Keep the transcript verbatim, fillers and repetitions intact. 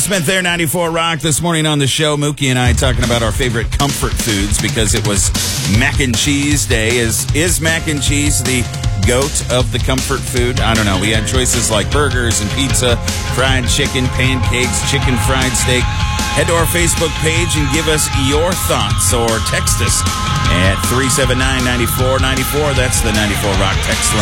Smith there, ninety-four Rock. This morning on the show, Mookie and I talking about our favorite comfort foods because it was mac and cheese day. Is is mac and cheese the goat of the comfort food? I don't know. We had choices like burgers and pizza, fried chicken, pancakes, chicken fried steak. Head to our Facebook page and give us your thoughts or text us at three seven nine, nine four nine four. That's the ninety-four Rock text line.